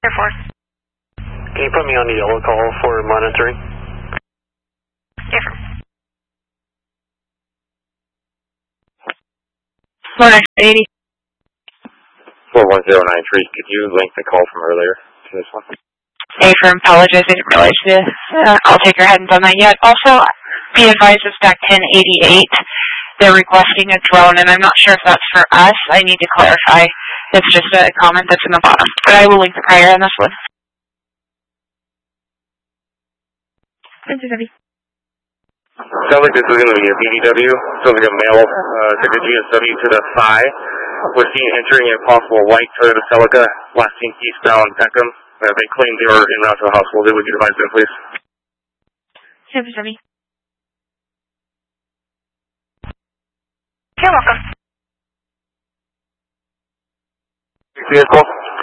Air Force. Can you put me on the yellow call for monitoring? Different. 180. 41093, could you link the call from earlier to this one? Affirm, apologize, I didn't realize this. I'll take your head and done that yet. Also, be advised of stack 1088. They're requesting a drone, and I'm not sure if that's for us. I need to clarify. It's just a comment that's in the bottom. But I will link the prior on this one. Sounds like this is going to be a BDW. Sounds like a male took a GSW to the thigh. We're seen entering a possible white Toyota Celica, last seen eastbound Peckham. They claim they were en route to the hospital. Would you advise them, please? 770. You're welcome. Vehicle.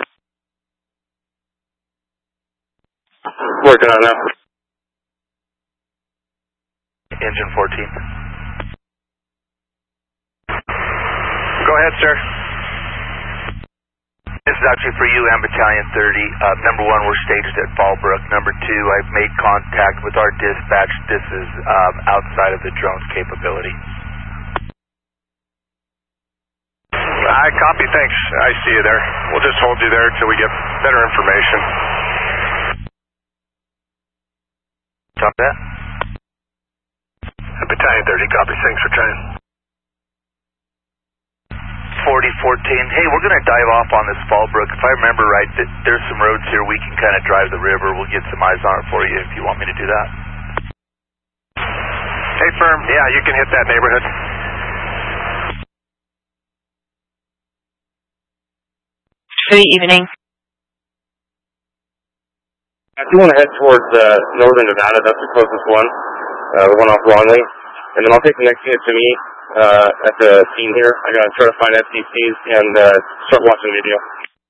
Working on that. Engine 14. Go ahead, sir. This is actually for you and Battalion 30. Number 1, we're staged at Fallbrook. Number 2, I've made contact with our dispatch. This is outside of the drone's capability. I copy, thanks. I see you there. We'll just hold you there until we get better information. Copy that. Battalion 30, copy. Thanks for trying. 4014. Hey, we're going to dive off on this Fallbrook. If I remember right, there's some roads here we can kind of drive the river. We'll get some eyes on it for you if you want me to do that. Hey, firm. Yeah, you can hit that neighborhood. For the evening. If you want to head towards northern Nevada, that's the closest one. The one off Longley. And then I'll take the next unit to me at the scene here. I got to try to find FCCs and start watching the video.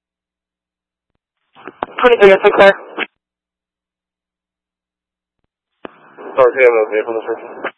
23, that's clear. Sorry, we have a vehicle description.